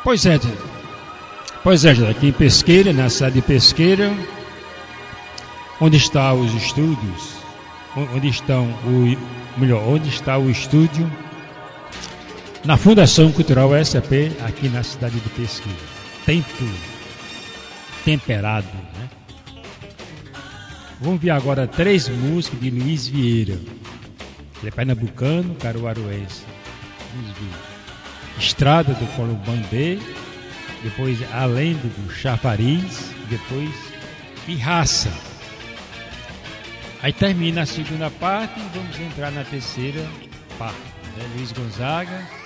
Pois é, aqui em Pesqueira, na cidade de Pesqueira, onde estão os estúdios, onde está o estúdio, na Fundação Cultural SAP, aqui na cidade de Pesqueira. Tempo temperado, né? Vamos ver agora 3 músicas de Luiz Vieira. Ele é pernambucano, caruaruense. Luiz Vieira. Estrada do Columbandê, depois A Lenda do Chafariz, depois Pirraça. Aí termina a segunda parte e vamos entrar na terceira parte, né? Luiz Gonzaga,